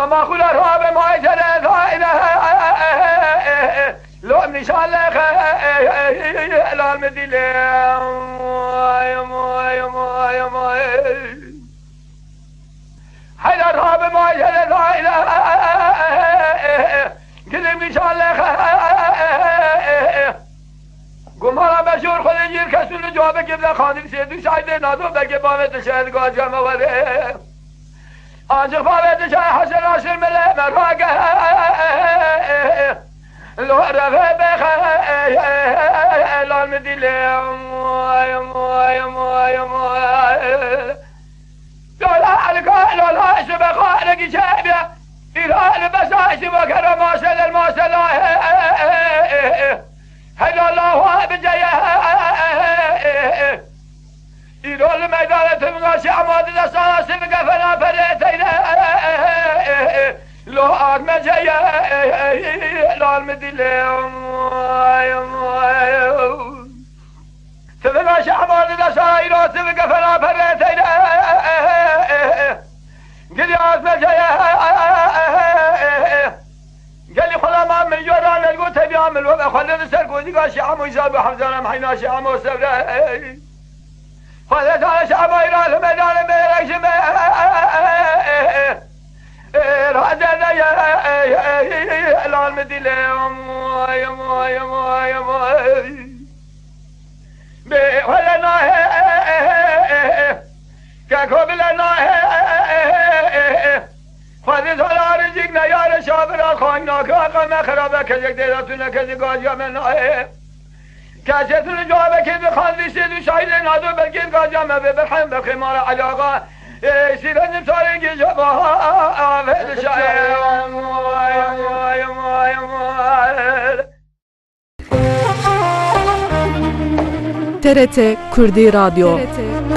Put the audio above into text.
ما خلا راب ما جل ذاينا لو من شاء الله لا المدينة يا ما حيدر راب ما جل ذاينا قل من شاء الله گمارا بشور خود جیر کسون جواب قبله خانم سیدو شاید نادو بلکه باوت شاید گاجم وله آنجا باوت شاید حسن عاشر مله مراغه لو رفه بخه لان مدیله لالا علقا لالا اشبقا لقي شابه إلى البساش وكرم ماسل الماسل هلا الله بجايه إلى الميدان تمغاشي عماد الأساس بقفنا فريتين لو آدم جايه لا المدينة تمغاشي عماد الأساس بقفنا فريتين قل يا آدم جايه قال لي خلا ما من جوران القو تبي اعمل وبا خلنا نسرقو دي قال شعب ويزاب حمزان محينا شعب وسبره خلت على شعب يرال ميدان بيرش راجنا يا لا المدينه يا ولنا كاكوبلنا خواهد سالا رزقنا یا رشابرا خواهنا که آقا مخرابه که یک دیدتونه که زگاجا من نایه کسیتون جوابه که بخواندی سیدو شاید نادو بلکه گاجا من ببرحم بخمار علاقه سیرنیم سارنگی جبا آفید شاید TRT Kurdi Radyo